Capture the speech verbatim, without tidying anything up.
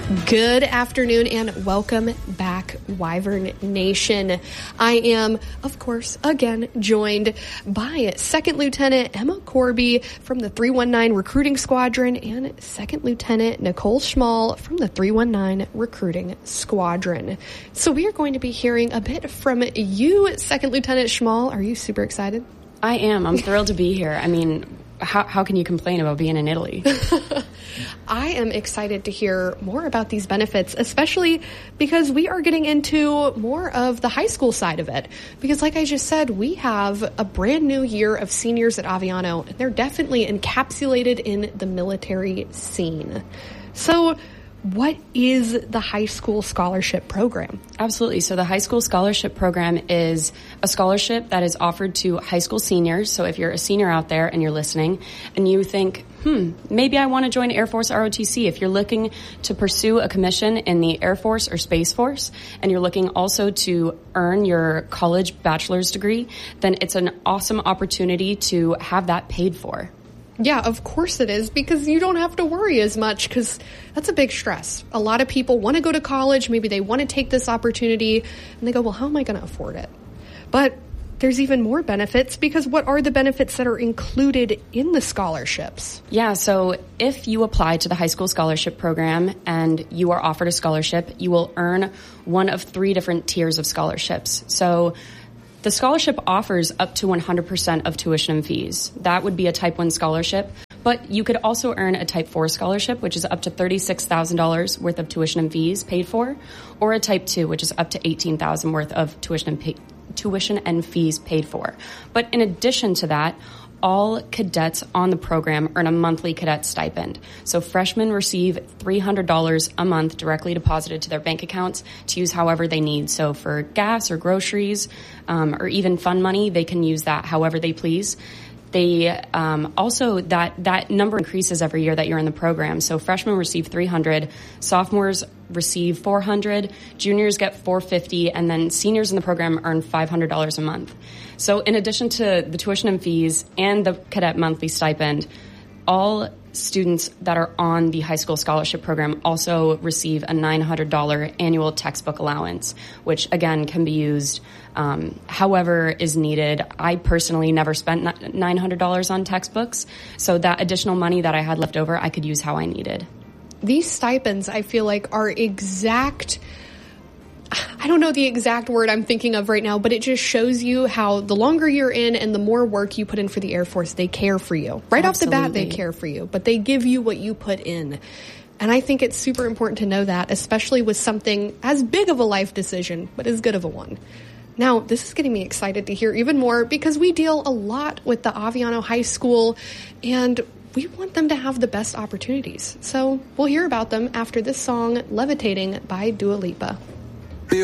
Good afternoon and welcome back, Wyvern Nation. I am, of course, again joined by Second Lieutenant Emma Corby from the three one nine Recruiting Squadron and Second Lieutenant Nicole Schmall from the three one nine Recruiting Squadron. So we are going to be hearing a bit from you, Second Lieutenant Schmall. Are you super excited? I am. I'm thrilled to be here. I mean, how, how can you complain about being in Italy? I am excited to hear more about these benefits, especially because we are getting into more of the high school side of it. Because like I just said, we have a brand new year of seniors at Aviano, and they're definitely encapsulated in the military scene. So what is the high school scholarship program? Absolutely. So the high school scholarship program is a scholarship that is offered to high school seniors. So if you're a senior out there and you're listening and you think, hmm, maybe I want to join Air Force R O T C. If you're looking to pursue a commission in the Air Force or Space Force, and you're looking also to earn your college bachelor's degree, then it's an awesome opportunity to have that paid for. Yeah, of course it is, because you don't have to worry as much, because that's a big stress. A lot of people want to go to college, maybe they want to take this opportunity, and they go, well, how am I going to afford it? But there's even more benefits, because what are the benefits that are included in the scholarships? Yeah, so if you apply to the high school scholarship program and you are offered a scholarship, you will earn one of three different tiers of scholarships. So the scholarship offers up to one hundred percent of tuition and fees. That would be a Type one scholarship, but you could also earn a Type four scholarship, which is up to thirty-six thousand dollars worth of tuition and fees paid for, or a Type two, which is up to eighteen thousand dollars worth of tuition and, pay- tuition and fees paid for. But in addition to that, all cadets on the program earn a monthly cadet stipend. So freshmen receive three hundred dollars a month directly deposited to their bank accounts to use however they need. So for gas or groceries, um, or even fun money, they can use that however they please. They um, also, that, that number increases every year that you're in the program. So freshmen receive three hundred, sophomores receive four hundred, juniors get four hundred fifty, and then seniors in the program earn five hundred dollars a month. So in addition to the tuition and fees and the cadet monthly stipend, all students that are on the high school scholarship program also receive a nine hundred dollars annual textbook allowance, which again can be used um, however is needed. I personally never spent nine hundred dollars on textbooks, so that additional money that I had left over, I could use how I needed. These stipends, I feel like, are exact... I don't know the exact word I'm thinking of right now, but it just shows you how the longer you're in and the more work you put in for the Air Force, they care for you. Right Absolutely. Off the bat, they care for you, but they give you what you put in. And I think it's super important to know that, especially with something as big of a life decision, but as good of a one. Now, this is getting me excited to hear even more, because we deal a lot with the Aviano High School, and we want them to have the best opportunities. So we'll hear about them after this song, Levitating by Dua Lipa.